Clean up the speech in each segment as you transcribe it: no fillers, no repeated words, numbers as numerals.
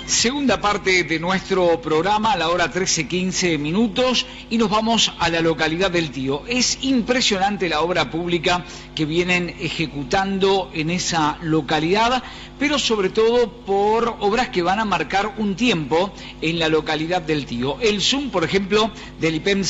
Segunda parte de nuestro programa, a la hora 13:15, y nos vamos a la localidad del Tío. Es impresionante la obra pública que vienen ejecutando en esa localidad, pero sobre todo por obras que van a marcar un tiempo en la localidad del Tío. El Zoom, por ejemplo, del IPEM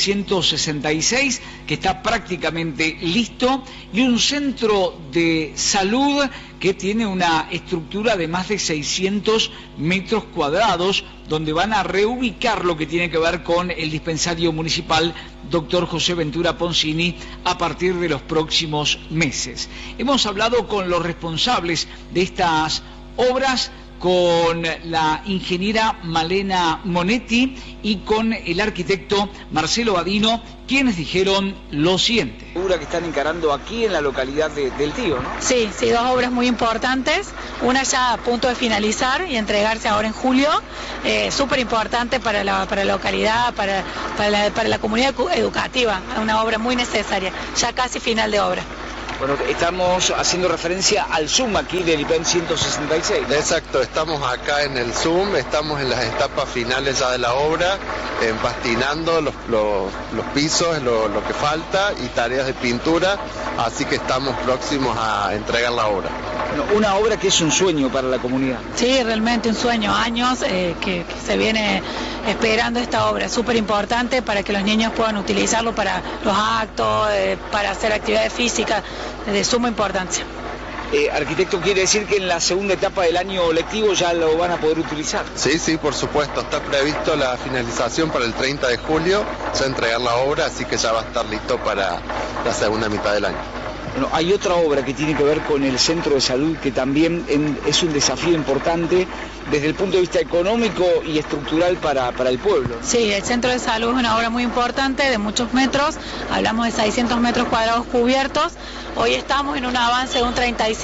166, que está prácticamente listo, y un centro de salud que tiene una estructura de más de 600 metros cuadrados, donde van a reubicar lo que tiene que ver con el dispensario municipal Dr. José Ventura Poncini a partir de los próximos meses. Hemos hablado con los responsables de estas obras, con la ingeniera Malena Monetti y con el arquitecto Marcelo Badino, quienes dijeron lo siguiente. Obra que están encarando aquí en la localidad del Tío, ¿no? Sí, dos obras muy importantes, una ya a punto de finalizar y entregarse ahora en julio, súper importante para la localidad, para la comunidad educativa, una obra muy necesaria, ya casi final de obra. Bueno, estamos haciendo referencia al Zoom aquí del IPEM 166, ¿no? Exacto, estamos acá en el Zoom, estamos en las etapas finales ya de la obra, empastinando los pisos, lo que falta, y tareas de pintura, así que estamos próximos a entregar la obra. Bueno, una obra que es un sueño para la comunidad. Sí, realmente un sueño, años que se viene esperando esta obra, súper importante para que los niños puedan utilizarlo para los actos, para hacer actividades físicas, de suma importancia. Arquitecto, ¿quiere decir que en la segunda etapa del año lectivo ya lo van a poder utilizar? Sí, por supuesto, está previsto la finalización para el 30 de julio, ya entregar la obra, así que ya va a estar listo para la segunda mitad del año. Bueno, hay otra obra que tiene que ver con el centro de salud, que también es un desafío importante desde el punto de vista económico y estructural para el pueblo. Sí, el centro de salud es una obra muy importante, de muchos metros, hablamos de 600 metros cuadrados cubiertos. Hoy estamos en un avance de un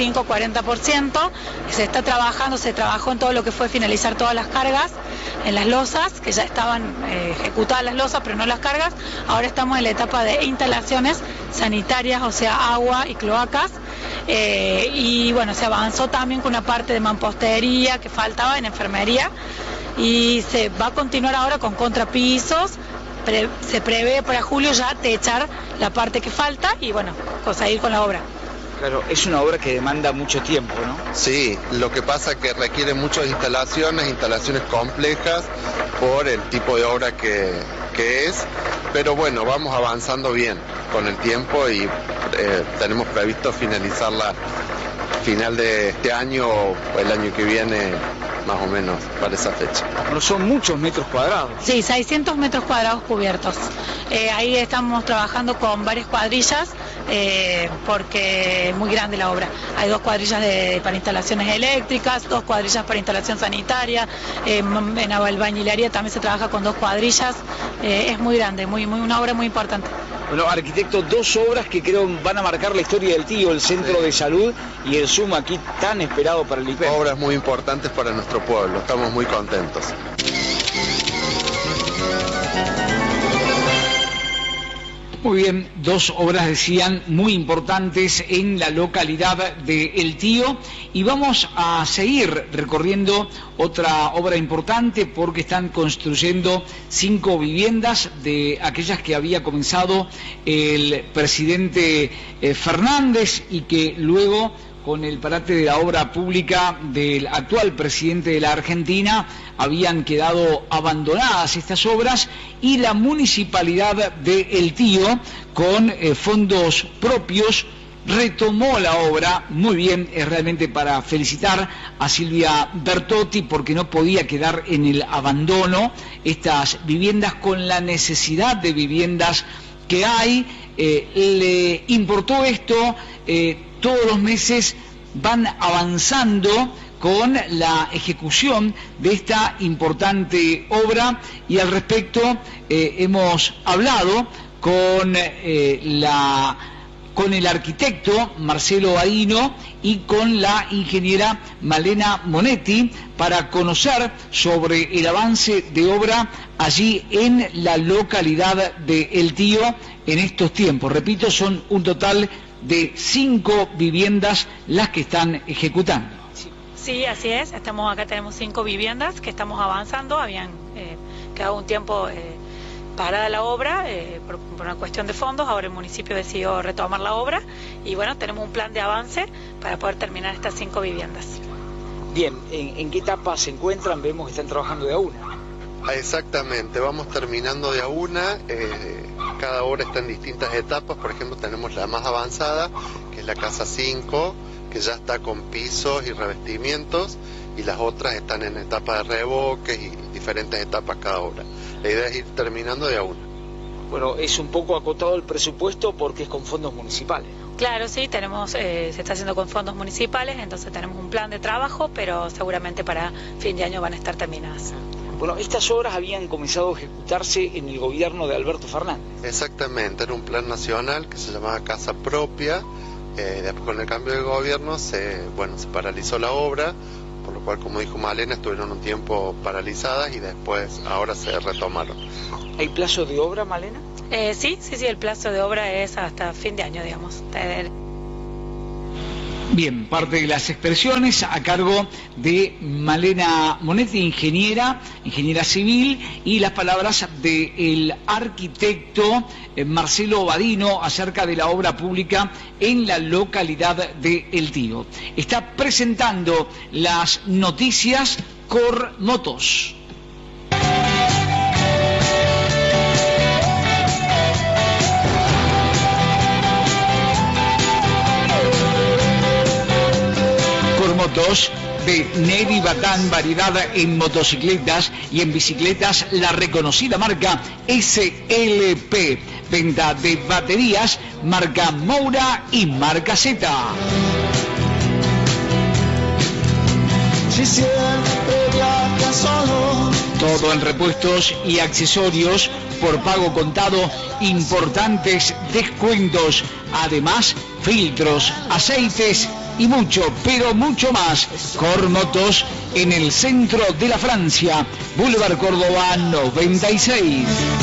35-40%, se trabajó en todo lo que fue finalizar todas las cargas, en las losas, que ya estaban ejecutadas las losas, pero no las cargas. Ahora estamos en la etapa de instalaciones sanitarias, o sea, agua y cloacas, y bueno, se avanzó también con una parte de mampostería que faltaba en enfermería, y se va a continuar ahora con contrapisos. Se prevé para julio ya techar la parte que falta y bueno, seguir con la obra. Claro, es una obra que demanda mucho tiempo, ¿no? Sí, lo que pasa es que requiere muchas instalaciones complejas por el tipo de obra que es, pero bueno, vamos avanzando bien con el tiempo y tenemos previsto finalizarla final de este año o el año que viene, más o menos para esa fecha. Bueno, son muchos metros cuadrados. Sí, 600 metros cuadrados cubiertos. Ahí estamos trabajando con varias cuadrillas, porque es muy grande la obra. Hay 2 cuadrillas para instalaciones eléctricas, 2 cuadrillas para instalación sanitaria, en albañilería también se trabaja con 2 cuadrillas, es muy grande, una obra muy importante. Bueno, arquitecto, 2 obras que creo van a marcar la historia del Tío, el centro de salud y el Zoom aquí tan esperado para el IPEM. Obras muy importantes para nuestro pueblo, estamos muy contentos. Muy bien, 2 obras, decían, muy importantes en la localidad de El Tío, y vamos a seguir recorriendo otra obra importante porque están construyendo 5 viviendas de aquellas que había comenzado el presidente Fernández y que luego, con el parate de la obra pública del actual presidente de la Argentina, habían quedado abandonadas estas obras, y la municipalidad de El Tío, con fondos propios, retomó la obra. Muy bien, es realmente para felicitar a Silvia Bertotti, porque no podía quedar en el abandono estas viviendas, con la necesidad de viviendas que hay. Le importó esto, todos los meses van avanzando con la ejecución de esta importante obra, y al respecto hemos hablado con el arquitecto Marcelo Badino y con la ingeniera Malena Monetti para conocer sobre el avance de obra allí en la localidad de El Tío en estos tiempos. Repito, son un total de 5 viviendas las que están ejecutando. Sí, así es. Acá tenemos 5 viviendas que estamos avanzando. Habían quedado un tiempo parada la obra por una cuestión de fondos. Ahora el municipio decidió retomar la obra y bueno, tenemos un plan de avance para poder terminar estas 5 viviendas. Bien, ¿en qué etapa se encuentran? Vemos que están trabajando de a una. Exactamente, vamos terminando de a una. Cada obra está en distintas etapas. Por ejemplo, tenemos la más avanzada, que es la casa 5, que ya está con pisos y revestimientos, y las otras están en etapa de revoques y diferentes etapas cada obra. La idea es ir terminando de a una. Bueno, es un poco acotado el presupuesto porque es con fondos municipales. Claro, sí, se está haciendo con fondos municipales, entonces tenemos un plan de trabajo, pero seguramente para fin de año van a estar terminadas. Bueno, estas obras habían comenzado a ejecutarse en el gobierno de Alberto Fernández. Exactamente, era un plan nacional que se llamaba Casa Propia. Después, con el cambio de gobierno, se paralizó la obra, por lo cual, como dijo Malena, estuvieron un tiempo paralizadas y después ahora se retomaron. ¿Hay plazo de obra, Malena? Sí, el plazo de obra es hasta fin de año, digamos. Bien, parte de las expresiones a cargo de Malena Monetti, ingeniera civil, y las palabras del arquitecto Marcelo Badino acerca de la obra pública en la localidad de El Tío. Está presentando las noticias Cormotos. Motos de Neri Batán, variedad en motocicletas y en bicicletas, la reconocida marca SLP, venta de baterías, marca Moura y marca Z. Todo en repuestos y accesorios por pago contado, importantes descuentos, además filtros, aceites y mucho, pero mucho más. Cormotos en el centro de la Francia, Boulevard Córdoba 96.